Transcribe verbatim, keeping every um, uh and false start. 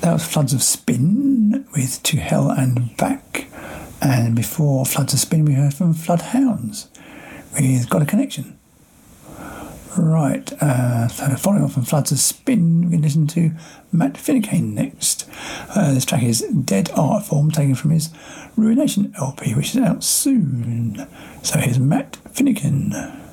that was Floods of Spin with To Hell and Back. And before Floods of Spin, we heard from Floodhounds with Got a Connection. Right, uh, so following on from Floods of Spin, we can listen to Matt Finicane next. Uh, this track is Dead Art Form, taken from his Ruination L P, which is out soon. So here's Matt Finicane.